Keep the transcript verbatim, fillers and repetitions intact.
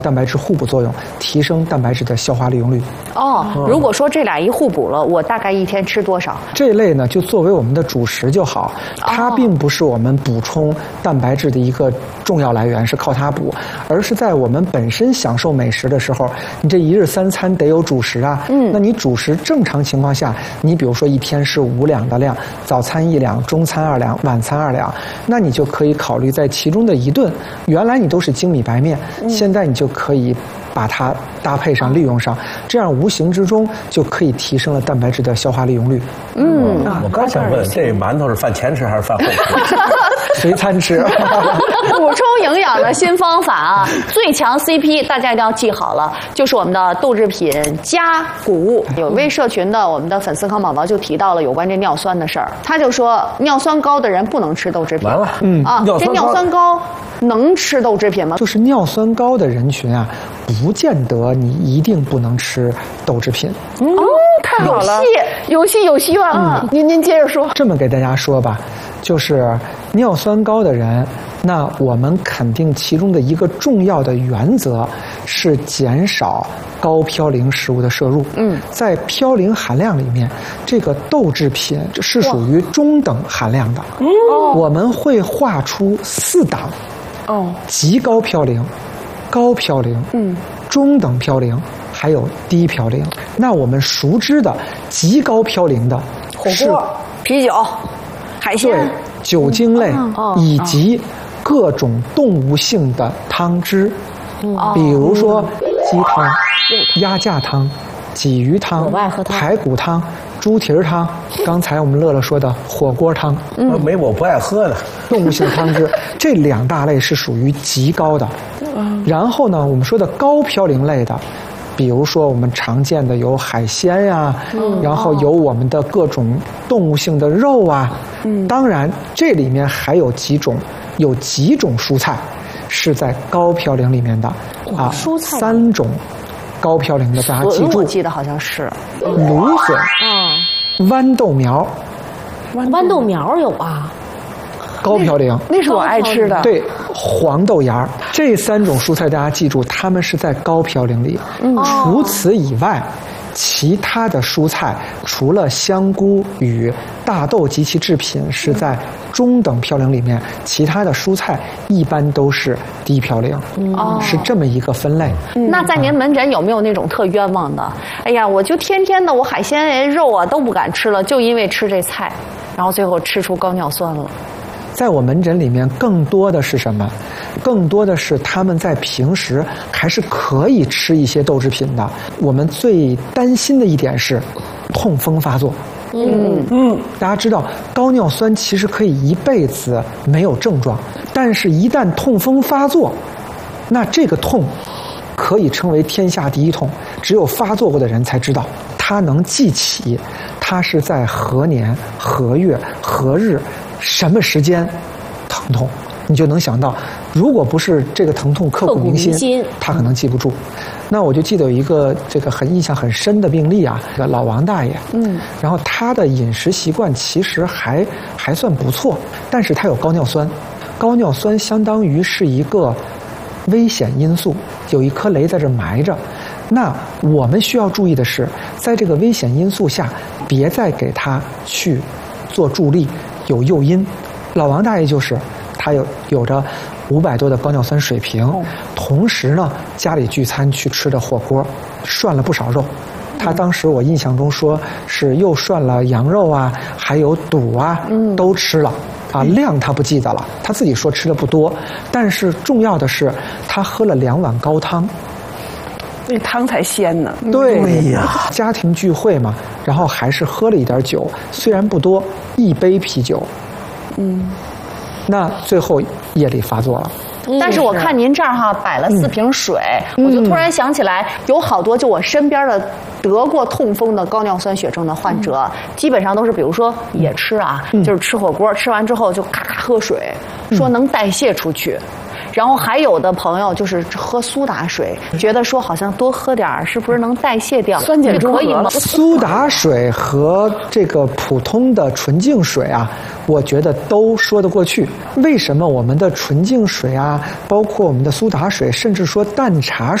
蛋白质互补作用，提升蛋白质的消化利用率。 哦，如果说这俩一互补了，我大概一天吃多少？ 这一类呢，就作为我们的主食就好，它并不是我们补充蛋白质的一个重要来源，是靠它补，而是在我们本身享受美食的时候，你这一日三餐得有主食啊。嗯，那你主食正常情况下，你比如说一天是五两的量，早餐一两，中餐二两，晚餐二两，那你就可以考虑在其中的一顿，原来你都是精米白面，嗯、现在你就可以把它搭配上、利用上，这样无形之中就可以提升了蛋白质的消化利用率。 嗯，我刚想问，这馒头是饭前吃还是饭后吃？ 随餐吃。 补充营养的新方法啊，最强 C P 大家一定要记好了，就是我们的豆制品加谷物。有微社群的我们的粉丝康宝宝就提到了有关这尿酸的事儿，他就说尿酸高的人不能吃豆制品。 完了， 嗯啊，这尿酸高能吃豆制品吗？ 就是尿酸高的人群啊，不见得你一定不能吃豆制品。 哦，太好了，有戏有希望啊！您您接着说。 这么给大家说吧，就是尿酸高的人，那我们肯定其中的一个重要的原则是减少高嘌呤食物的摄入。嗯，在嘌呤含量里面，这个豆制品是属于中等含量的。嗯，我们会划出四档。哦，极高嘌呤、高嘌呤、嗯，中等嘌呤，还有低嘌呤。那我们熟知的极高嘌呤的火锅、啤酒、海鲜、 对酒精类、嗯哦、以及各种动物性的汤汁，嗯、比如说鸡汤、嗯、鸭架汤、鲫鱼汤、排骨汤、猪蹄儿汤，刚才我们乐乐说的火锅汤， 嗯，没我不爱喝的动物性汤汁，这两大类是属于极高的。然后呢，我们说的高嘌呤类的，比如说我们常见的有海鲜呀，嗯、然后有我们的各种动物性的肉啊，嗯，当然这里面还有几种有几种蔬菜是在高嘌呤里面的啊，蔬菜三种高嘌呤的，大家记住。 我记得好像是芦笋啊，豌豆苗， 豌豆苗有啊。 高嘌呤， 那是我爱吃的。 对，黄豆芽这三种蔬菜，大家记住，它们是在高嘌呤里。嗯，除此以外，其他的蔬菜除了香菇与大豆及其制品是在中等嘌呤里面，其他的蔬菜一般都是低嘌呤。哦、嗯，是这么一个分类。 嗯、那在您门诊有没有那种特冤枉的？哎呀，我就天天的我海鲜肉啊都不敢吃了，就因为吃这菜，然后最后吃出高尿酸了。 在我门诊里面，更多的是什么？更多的是他们在平时还是可以吃一些豆制品的。我们最担心的一点是痛风发作。嗯嗯，大家知道高尿酸其实可以一辈子没有症状，但是一旦痛风发作，那这个痛可以称为天下第一痛，只有发作过的人才知道，他能记起他是在何年何月何日什么时间疼痛，你就能想到，如果不是这个疼痛刻骨铭心，他可能记不住。那我就记得有一个这个很印象很深的病例啊，这个老王大爷，嗯，然后他的饮食习惯其实还还算不错，但是他有高尿酸，高尿酸相当于是一个危险因素，有一颗雷在这埋着。那我们需要注意的是，在这个危险因素下，别再给他去做助力。有诱因，老王大爷就是他有有着五百多的高尿酸水平，同时呢家里聚餐去吃的火锅涮了不少肉，他当时我印象中说是又涮了羊肉啊，还有肚啊，都吃了啊，量他不记得了，他自己说吃的不多，但是重要的是他喝了两碗高汤。 那汤才鲜呢。 对呀，家庭聚会嘛，然后还是喝了一点酒，虽然不多，一杯啤酒。嗯，那最后夜里发作了。 但是我看您这儿哈摆了四瓶水，嗯、我就突然想起来，有好多就我身边的得过痛风的高尿酸血症的患者，嗯、基本上都是比如说也吃啊，嗯、就是吃火锅，吃完之后就咔咔喝水，说能代谢出去。 然后还有的朋友就是喝苏打水，觉得说好像多喝点儿是不是能代谢掉？ 酸碱中和可以吗？ 苏打水和这个普通的纯净水啊，我觉得都说得过去。为什么我们的纯净水啊，包括我们的苏打水，甚至说淡茶